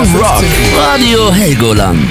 Rock Radio Helgoland.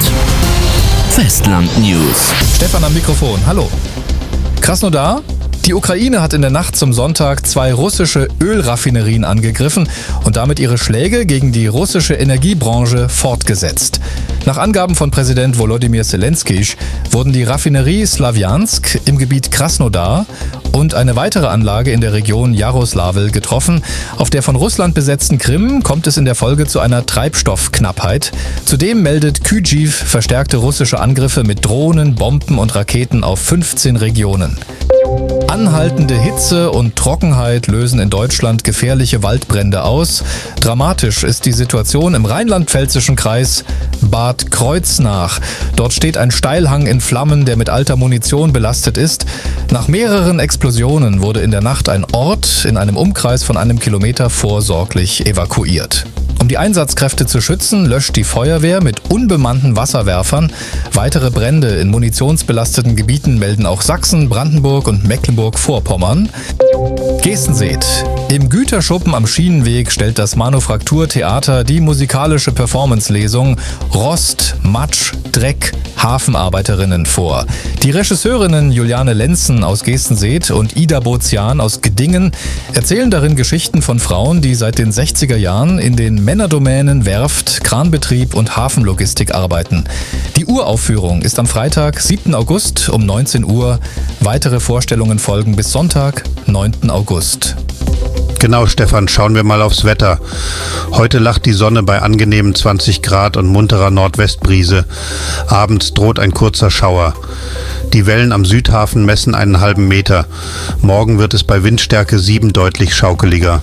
Festland News. Stefan am Mikrofon, hallo. Krasnodar? Die Ukraine hat in der Nacht zum Sonntag 2 russische Ölraffinerien angegriffen und damit ihre Schläge gegen die russische Energiebranche fortgesetzt. Nach Angaben von Präsident Volodymyr Zelensky wurden die Raffinerie Slawjansk im Gebiet Krasnodar und eine weitere Anlage in der Region Jaroslavl getroffen. Auf der von Russland besetzten Krim kommt es in der Folge zu einer Treibstoffknappheit. Zudem meldet Kyjiv verstärkte russische Angriffe mit Drohnen, Bomben und Raketen auf 15 Regionen. Anhaltende Hitze und Trockenheit lösen in Deutschland gefährliche Waldbrände aus. Dramatisch ist die Situation im rheinland-pfälzischen Kreis Bad Kreuznach. Dort steht ein Steilhang in Flammen, der mit alter Munition belastet ist. Nach mehreren Explosionen wurde in der Nacht ein Ort in einem Umkreis von 1 Kilometer vorsorglich evakuiert. Um die Einsatzkräfte zu schützen, löscht die Feuerwehr mit unbemannten Wasserwerfern. Weitere Brände in munitionsbelasteten Gebieten melden auch Sachsen, Brandenburg und Mecklenburg-Vorpommern. Gestenseet. Im Güterschuppen am Schienenweg stellt das Manufakturtheater die musikalische Performance-Lesung Rost, Matsch, Dreck, Hafenarbeiterinnen vor. Die Regisseurinnen Juliane Lenzen aus Gestenseet und Ida Bozian aus Gedingen erzählen darin Geschichten von Frauen, die seit den 60er Jahren in den Männerdomänen Werft, Kranbetrieb und Hafenlogistik arbeiten. Die Uraufführung ist am Freitag, 7. August um 19 Uhr. Weitere Vorstellungen folgen bis Sonntag, 9. August. Genau, Stefan, schauen wir mal aufs Wetter. Heute lacht die Sonne bei angenehmen 20 Grad und munterer Nordwestbrise. Abends droht ein kurzer Schauer. Die Wellen am Südhafen messen einen halben Meter. Morgen wird es bei Windstärke 7 deutlich schaukeliger.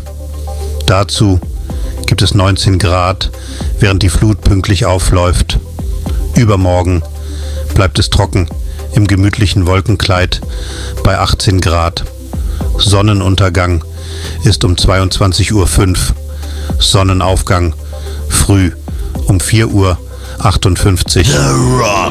Dazu gibt es 19 Grad, während die Flut pünktlich aufläuft. Übermorgen bleibt es trocken im gemütlichen Wolkenkleid bei 18 Grad. Sonnenuntergang ist um 22:05 Uhr. Sonnenaufgang früh um 4:58 Uhr. The Rock.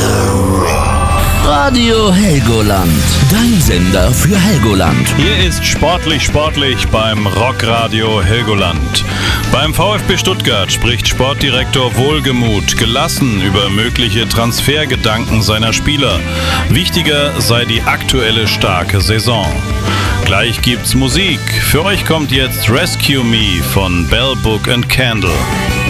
Radio Helgoland. Dein Sender für Helgoland. Hier ist Sportlich beim Rockradio Helgoland. Beim VfB Stuttgart spricht Sportdirektor Wohlgemuth gelassen über mögliche Transfergedanken seiner Spieler. Wichtiger sei die aktuelle starke Saison. Gleich gibt's Musik. Für euch kommt jetzt Rescue Me von Bell Book and Candle.